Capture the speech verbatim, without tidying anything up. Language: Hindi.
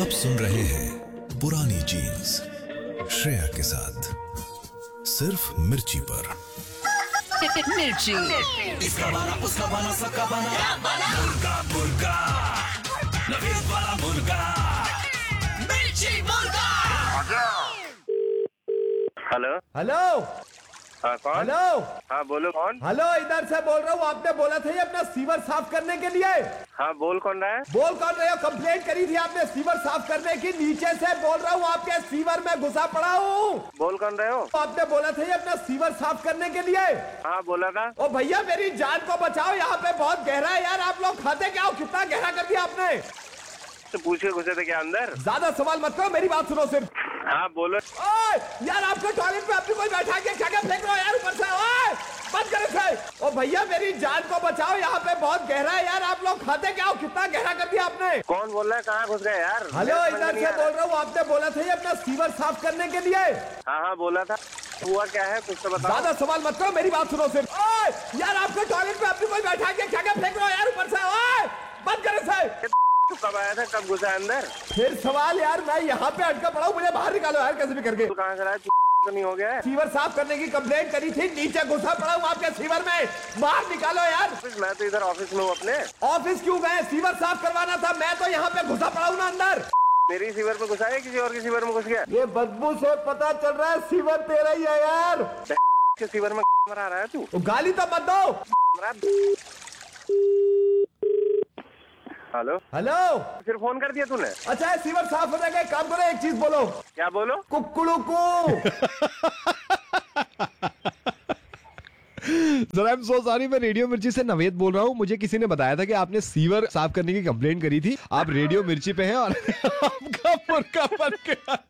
आप सुन रहे हैं पुरानी जीन्स श्रेया के साथ सिर्फ मिर्ची पर। मिर्ची, इसका बना उसका बना सबका बना मुर्गा मुर्गा नवीन वाला मुर्गा मिर्ची मुर्गा। हेलो हेलो हाँ कौन? हेलो हाँ बोलो कौन? हेलो, इधर से बोल रहा हूँ। आपने बोला था ये अपना सीवर साफ करने के लिए। हाँ बोल कौन रहा है? बोल कौन रहे हो? कंप्लेंट करी थी आपने सीवर साफ करने की। नीचे से बोल रहा हूँ, आपके सीवर में घुसा पड़ा हूँ। बोल कौन रहे हो? आपने बोला था ये अपना सीवर साफ करने के लिए। हाँ बोला था। ओ भैया, मेरी जान को बचाओ, यहाँ पे बहुत गहरा है यार। आप लोग खाते क्या हो? कितना गहरा कर दिया आपने? तो पूछ के घुसे थे क्या अंदर? ज्यादा सवाल मत करो, मेरी बात सुनो सिर्फ। हाँ बोलो। ओए यार, आपके टॉयलेट पे अपनी कोई बैठा के क्या क्या फेंक रहे हो यार ऊपर से? ओए बंद करो इसे। ओ भैया, मेरी जान को बचाओ, यहाँ पे बहुत गहरा है यार। आप लोग खाते क्या हो? कितना गहरा कर दिया आपने? कौन बोल रहा है? कहाँ घुस गए यार? हेलो, मेरे समझ इधर नहीं से आ बोल रहा। रहा हूँ। आपने बोला था ये अपना सीवर साफ करने के लिए। हाँ हाँ बोला था। हुआ क्या है कुछ तो बताओ। ज्यादा सवाल मत करो, मेरी बात सुनो सिर्फ। ओए यार, आपके टॉयलेट पे अपनी कोई बैठा के क्या क्या फेंक रहे हो यार ऊपर से? ओए बंद करो इसे। तू कब आया था? कब घुसा अंदर? फिर सवाल यार, मैं यहाँ पे अटका पड़ा हूँ, मुझे बाहर निकालो यार कैसे भी करके। तू कहाँ से रहा है? तो नहीं हो गया है? सीवर साफ करने की कंप्लेंट करी थी, नीचे घुसा पड़ा हूँ आपके सीवर में। बाहर निकालो यार। मैं तो इधर ऑफिस में हूँ अपने। ऑफिस क्यों गए? सीवर साफ करवाना था। मैं तो यहाँ पे घुसा पड़ा हूँ ना अंदर। मेरी सीवर में घुसा है? किसी और की सीवर में घुस गया? ये बदबू से पता चल रहा है सीवर तेरा ही है यार। के सीवर में मरा रहा है तू? तो गाली तो मत दो। हेलो हेलो, फिर फोन कर दिया तूने? अच्छा है, सीवर साफ हो जाएगा। एक काम करो, एक चीज बोलो। क्या बोलो? कुक्कुड़ू को। Sir I am so sorry, मैं रेडियो मिर्ची से नवेद बोल रहा हूँ। मुझे किसी ने बताया था कि आपने सीवर साफ करने की कंप्लेंट करी थी। आप रेडियो मिर्ची पे हैं और आपका मुर्गा बन गया।